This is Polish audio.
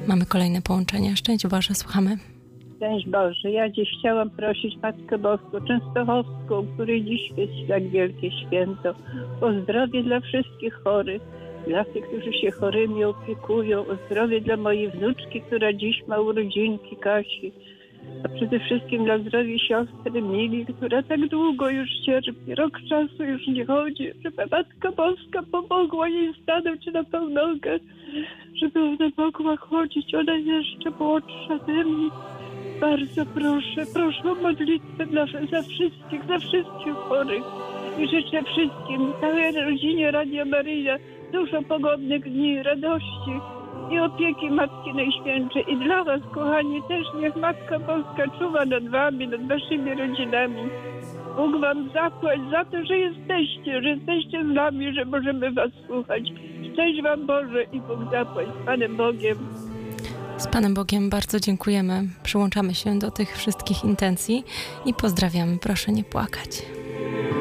Mamy kolejne połączenie. Szczęść Boże, słuchamy. Szczęść Boże, ja dziś chciałam prosić Matkę Boską Częstochowską, której dziś jest tak wielkie święto, o zdrowie dla wszystkich chorych, dla tych, którzy się chorymi opiekują, o zdrowie dla mojej wnuczki, która dziś ma urodzinki, Kasi, a przede wszystkim dla zdrowia siostry Mili, która tak długo już cierpi, rok czasu już nie chodzi, żeby Matka Boska pomogła jej stanąć na pełnogę, żeby ona mogła chodzić, ona jeszcze młodsza ze mnie. Bardzo proszę o modlitwę za wszystkich chorych i życzę wszystkim, całej rodzinie Radia Maryja dużo pogodnych dni, radości i opieki Matki Najświętszej. I dla was, kochani, też niech Matka Boska czuwa nad wami, nad waszymi rodzinami. Bóg wam zapłać za to, że jesteście z nami, że możemy was słuchać. Szczęść wam Boże i Bóg zapłać z Panem Bogiem. Z Panem Bogiem bardzo dziękujemy. Przyłączamy się do tych wszystkich intencji i pozdrawiamy. Proszę nie płakać.